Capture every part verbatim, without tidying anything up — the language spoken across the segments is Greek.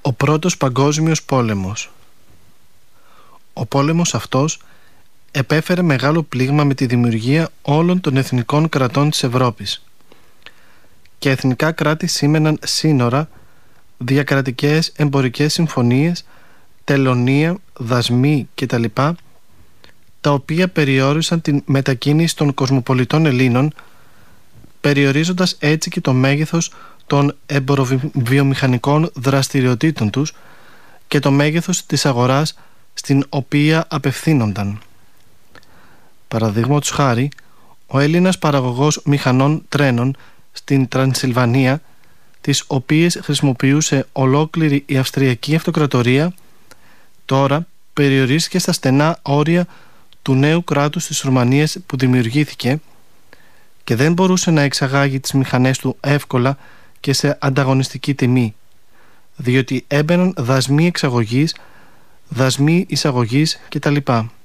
Ο πρώτος παγκόσμιος πόλεμος. Ο πόλεμος αυτός επέφερε μεγάλο πλήγμα με τη δημιουργία όλων των εθνικών κρατών της Ευρώπης. Και εθνικά κράτη σήμαιναν σύνορα, διακρατικές εμπορικές συμφωνίες, τελωνία, δασμοί κτλ., τα οποία περιόρισαν την μετακίνηση των κοσμοπολιτών Ελλήνων, περιορίζοντας έτσι και το μέγεθος των εμποροβιομηχανικών δραστηριοτήτων τους και το μέγεθος της αγοράς στην οποία απευθύνονταν. Παραδείγματος χάρη, ο Έλληνας παραγωγός μηχανών τρένων στην Τρανσιλβανία, τις οποίες χρησιμοποιούσε ολόκληρη η Αυστριακή Αυτοκρατορία, τώρα περιορίστηκε στα στενά όρια του νέου κράτους της Ρουμανίας που δημιουργήθηκε και δεν μπορούσε να εξαγάγει τις μηχανές του εύκολα και σε ανταγωνιστική τιμή, διότι έμπαιναν δασμοί εξαγωγής, δασμοί εισαγωγής κτλ.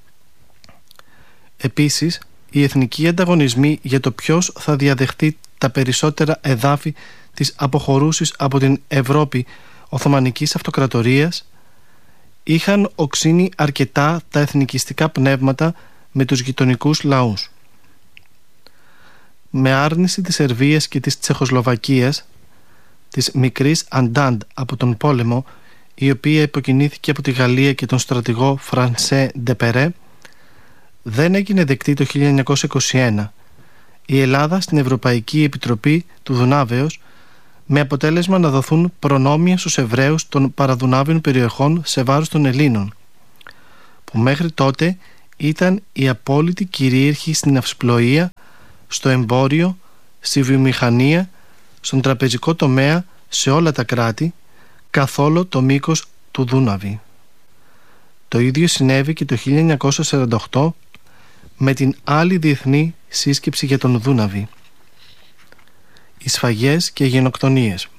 Επίσης, οι εθνικοί ανταγωνισμοί για το ποιος θα διαδεχτεί τα περισσότερα εδάφη της αποχωρούσης από την Ευρώπη Οθωμανικής Αυτοκρατορίας είχαν οξύνει αρκετά τα εθνικιστικά πνεύματα με τους γειτονικούς λαούς. Με άρνηση της Σερβίας και της Τσεχοσλοβακίας, της μικρής Αντάντ από τον πόλεμο, η οποία υποκινήθηκε από τη Γαλλία και τον στρατηγό Φρανσέ Ντεπερέ, δεν έγινε δεκτή το χίλια εννιακόσια είκοσι ένα η Ελλάδα στην Ευρωπαϊκή Επιτροπή του Δουνάβεως, με αποτέλεσμα να δοθούν προνόμια στους Εβραίους των παραδουνάβιων περιοχών σε βάρος των Ελλήνων, που μέχρι τότε ήταν η απόλυτη κυρίαρχη στην ναυσιπλοεία, στο εμπόριο, στη βιομηχανία, στον τραπεζικό τομέα, σε όλα τα κράτη, καθ' όλο το μήκος του Δούναβη. Το ίδιο συνέβη και το χίλια εννιακόσια σαράντα οκτώ με την άλλη διεθνή σύσκεψη για τον Δούναβη. Οι σφαγές και οι γενοκτονίες.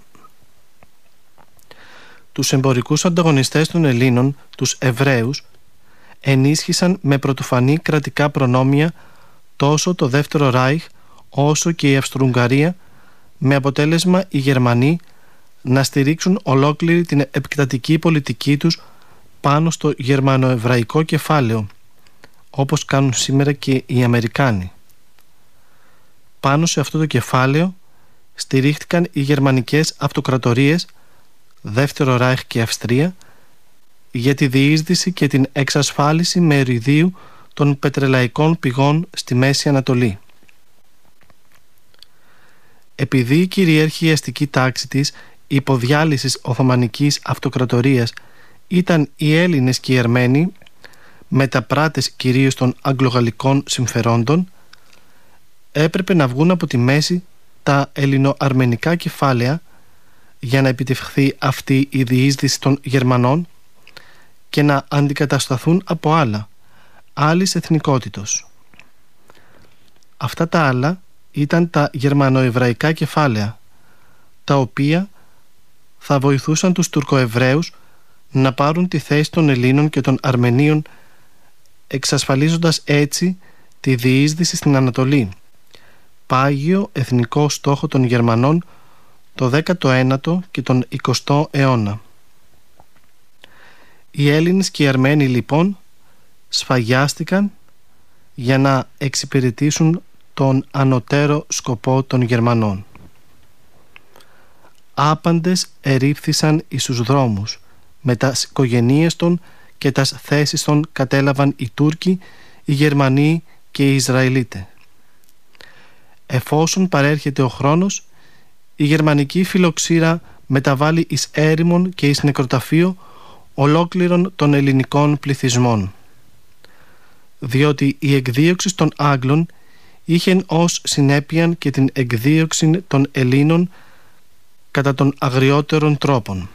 Τους εμπορικούς ανταγωνιστές των Ελλήνων, τους Εβραίους, ενίσχυσαν με πρωτοφανή κρατικά προνόμια τόσο το Δεύτερο Ράιχ όσο και η Αυστρο-Ουγγαρία, με αποτέλεσμα οι Γερμανοί να στηρίξουν ολόκληρη την επεκτατική πολιτική τους πάνω στο γερμανοεβραϊκό κεφάλαιο, όπως κάνουν σήμερα και οι Αμερικάνοι. Πάνω σε αυτό το κεφάλαιο στηρίχτηκαν οι γερμανικές αυτοκρατορίες, Δεύτερο Ράιχ και Αυστρία, για τη διείσδυση και την εξασφάλιση μεριδίου των πετρελαϊκών πηγών στη Μέση Ανατολή. Επειδή η κυρίαρχη αστική τάξη της υποδιάλυσης Οθωμανικής Αυτοκρατορίας ήταν οι Έλληνες και οι Αρμένοι, μεταπράτες κυρίως των αγγλογαλλικών συμφερόντων, έπρεπε να βγουν από τη μέση τα ελληνοαρμενικά κεφάλαια για να επιτευχθεί αυτή η διείσδυση των Γερμανών και να αντικατασταθούν από άλλα, άλλης εθνικότητος. Αυτά τα άλλα ήταν τα γερμανοεβραϊκά κεφάλαια, τα οποία θα βοηθούσαν τους Τουρκοεβραίους να πάρουν τη θέση των Ελλήνων και των Αρμενίων, εξασφαλίζοντας έτσι τη διείσδυση στην Ανατολή, πάγιο εθνικό στόχο των Γερμανών το δέκατο ένατο και τον εικοστό αιώνα. Οι Έλληνες και οι Αρμένοι λοιπόν σφαγιάστηκαν για να εξυπηρετήσουν τον ανωτέρω σκοπό των Γερμανών. Άπαντες ερήφθησαν εις τους δρόμους, με τας οικογενείες των και τας θέσεις των κατέλαβαν οι Τούρκοι, οι Γερμανοί και οι Ισραηλίτες. Εφόσον παρέρχεται ο χρόνος, η γερμανική φιλοξήρα μεταβάλλει εις έρημον και εις νεκροταφείο ολόκληρων των ελληνικών πληθυσμών, διότι η εκδίωξη των Άγγλων είχε ως συνέπειαν και την εκδίωξη των Ελλήνων κατά των αγριότερων τρόπων.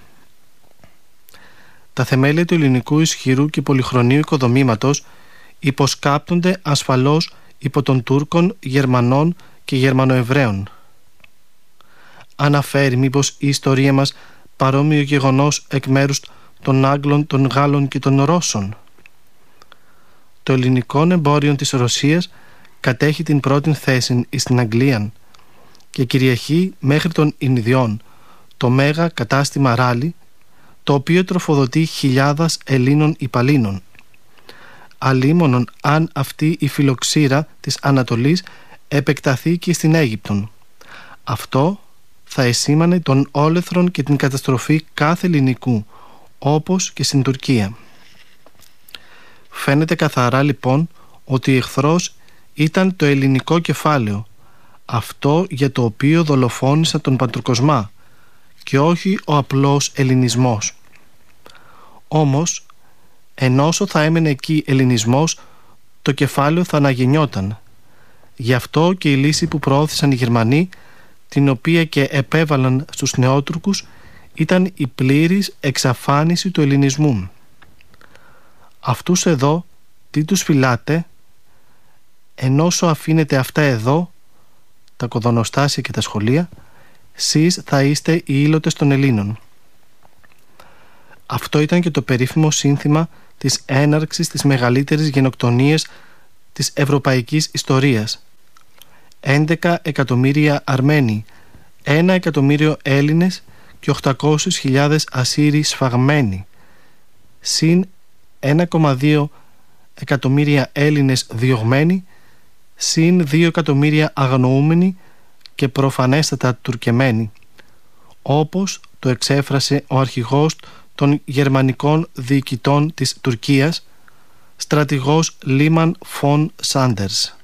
Τα θεμέλια του ελληνικού ισχυρού και πολυχρονίου οικοδομήματος υποσκάπτονται ασφαλώς υπό των Τούρκων, Γερμανών και Γερμανοεβραίων. Αναφέρει μήπως η ιστορία μας παρόμοιο γεγονός εκ μέρους των Άγγλων, των Γάλλων και των Ρώσων? Το ελληνικό εμπόριο της Ρωσίας κατέχει την πρώτη θέση στην Αγγλία και κυριαρχεί μέχρι των Ινδιών το μέγα κατάστημα Ράλι, το οποίο τροφοδοτεί χιλιάδες Ελλήνων υπαλλήλων. Αλίμονον αν αυτή η φιλοξήρα της Ανατολής επεκταθεί και στην Αίγυπτον. Αυτό θα εσήμανε τον όλεθρον και την καταστροφή κάθε ελληνικού, όπως και στην Τουρκία. Φαίνεται καθαρά λοιπόν ότι ο εχθρός ήταν το ελληνικό κεφάλαιο, αυτό για το οποίο δολοφόνησαν τον Πατροκοσμά, και όχι ο απλός ελληνισμός. Όμως, ενώσο θα έμενε εκεί ελληνισμός, το κεφάλαιο θα αναγεννιόταν. Γι' αυτό και η λύση που προώθησαν οι Γερμανοί, την οποία και επέβαλαν στους Νεότουρκους, ήταν η πλήρης εξαφάνιση του ελληνισμού. Αυτούς εδώ τι τους φυλάτε? Ενώσο αφήνετε αυτά εδώ, τα κοδωνοστάσια και τα σχολεία, σεις θα είστε οι ήλωτες των Ελλήνων. Αυτό ήταν και το περίφημο σύνθημα της έναρξης της μεγαλύτερης γενοκτονίας της ευρωπαϊκής ιστορίας. έντεκα εκατομμύρια Αρμένοι, ένα εκατομμύριο Έλληνες και οχτακόσιες χιλιάδες Ασσύριοι σφαγμένοι, συν ένα κόμμα δύο εκατομμύρια Έλληνες διωγμένοι, συν δύο εκατομμύρια αγνοούμενοι και προφανέστατα τουρκεμένοι, όπως το εξέφρασε ο αρχηγός των γερμανικών διοικητών της Τουρκίας, στρατηγός Λίμαν Φον Σάντερς.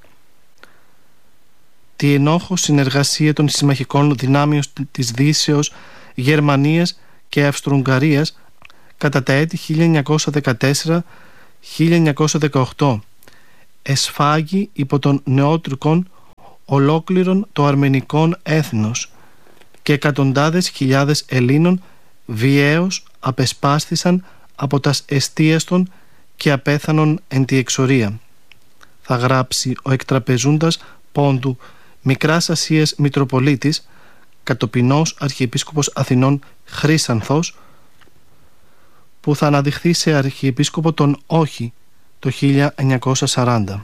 Τη ενόχω συνεργασία των συμμαχικών δυνάμεων της Δύσεως, Γερμανίας και Αυστρο-Ουγγαρίας κατά τα έτη χίλια εννιακόσια δεκατέσσερα με χίλια εννιακόσια δεκαοκτώ εσφάγει υπό των Νεότουρκων ολόκληρον το αρμενικών έθνος και εκατοντάδες χιλιάδες Ελλήνων βιαίως απεσπάστησαν από τας εστίαστον και απέθανον εν τη εξορία. Θα γράψει ο εκτραπεζούντας Πόντου Μικράς Ασίας Μητροπολίτης, κατοπινός Αρχιεπίσκοπος Αθηνών Χρύσανθος, που θα αναδειχθεί σε Αρχιεπίσκοπο τον Όχι το χίλια εννιακόσια σαράντα.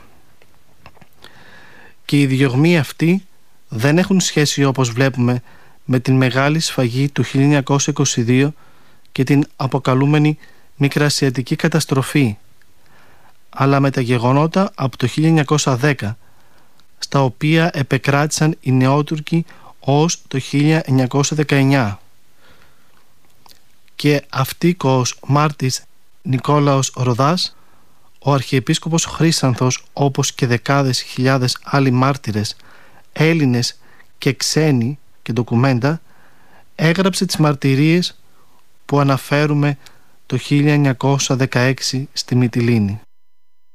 Και οι διωγμοί αυτοί δεν έχουν σχέση, όπως βλέπουμε, με την μεγάλη σφαγή του χίλια εννιακόσια είκοσι δύο και την αποκαλούμενη Μικρασιατική καταστροφή, αλλά με τα γεγονότα από το χίλια εννιακόσια δέκα, στα οποία επεκράτησαν οι Νεότουρκοι ως το χίλια εννιακόσια δεκαεννιά. Και αυτοίκος μάρτης Νικόλαος Ροδάς, ο Αρχιεπίσκοπος Χρύσανθος, όπως και δεκάδες χιλιάδες άλλοι μάρτυρες, Έλληνες και ξένοι και ντοκουμέντα, έγραψε τις μαρτυρίες που αναφέρουμε το χίλια εννιακόσια δεκαέξι στη Μυτιλήνη.